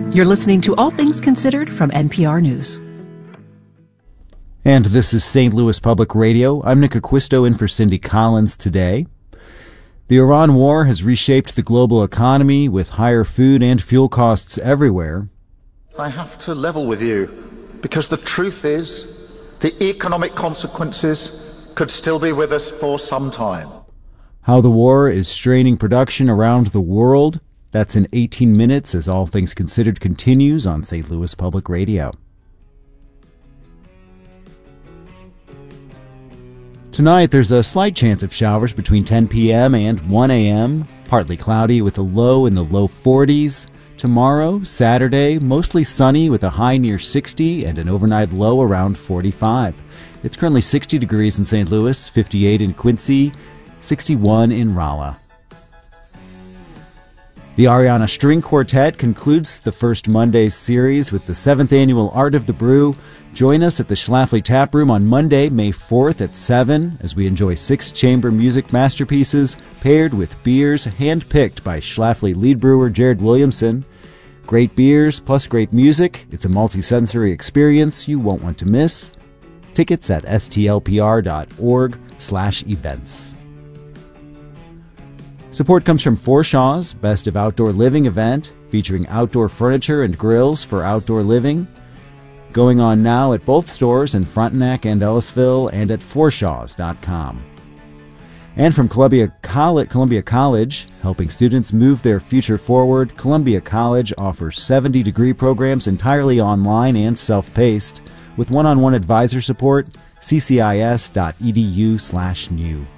You're listening to All Things Considered from NPR News. And this is St. Louis Public Radio. I'm Nick Acquisto in for Cindy Collins today. The Iran war has reshaped the global economy with higher food and fuel costs everywhere. I have to level with you because the truth is the economic consequences could still be with us for some time. How the war is straining production around the world. That's in 18 minutes as All Things Considered continues on St. Louis Public Radio. Tonight, there's a slight chance of showers between 10 p.m. and 1 a.m., partly cloudy with a low in the low 40s. Tomorrow, Saturday, mostly sunny with a high near 60 and an overnight low around 45. It's currently 60 degrees in St. Louis, 58 in Quincy, 61 in Rolla. The Ariana String Quartet concludes the first Monday's series with the 7th annual Art of the Brew. Join us at the Schlafly Tap Room on Monday, May 4th at 7 as we enjoy 6 chamber music masterpieces paired with beers handpicked by Schlafly lead brewer Jared Williamson. Great beers plus great music. It's a multi-sensory experience you won't want to miss. Tickets at stlpr.org/events. Support comes from Forshaw's Best of Outdoor Living event, featuring outdoor furniture and grills for outdoor living. Going on now at both stores in Frontenac and Ellisville and at forshaws.com. And from Columbia College, helping students move their future forward, Columbia College offers 70-degree programs entirely online and self-paced. With one-on-one advisor support, ccis.edu/new.